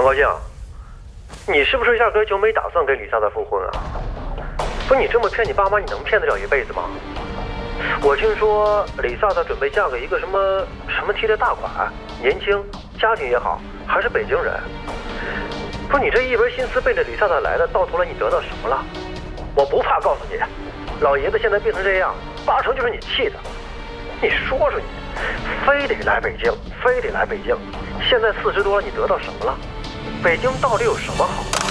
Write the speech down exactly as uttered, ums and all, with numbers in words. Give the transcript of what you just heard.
高兴，你是不是压根就没打算跟李萨萨复婚啊？不是你这么骗你爸妈，你能骗得了一辈子吗？我听说李萨萨准备嫁给一个什么什么提的大款，年轻，家庭也好，还是北京人。不是你这一门心思奔着李萨萨来的，到头来你得到什么了？我不怕告诉你，老爷子现在病成这样，八成就是你气的。你说说你，非得来北京，非得来北京。现在四十多了，你得到什么了？北京到底有什么好的？